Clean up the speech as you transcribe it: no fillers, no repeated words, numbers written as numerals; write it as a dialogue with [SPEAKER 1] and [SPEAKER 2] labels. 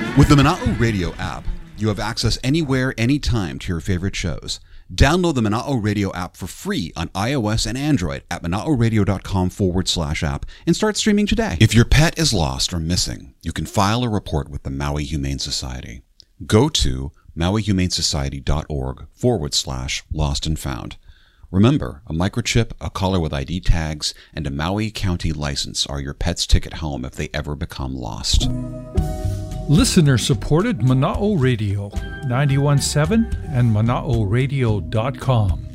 [SPEAKER 1] With the Mana'o Radio app, you have access anywhere, anytime to your favorite shows. Download the Mana'o Radio app for free on iOS and Android at manaoradio.com/app and start streaming today. If your pet is lost or missing, you can file a report with the Maui Humane Society. Go to mauihumanesociety.org/lost and found. Remember, a microchip, a collar with ID tags, and a Maui County license are your pet's ticket home if they ever become lost.
[SPEAKER 2] Listener-supported Mana'o Radio, 91.7 and manaoradio.com.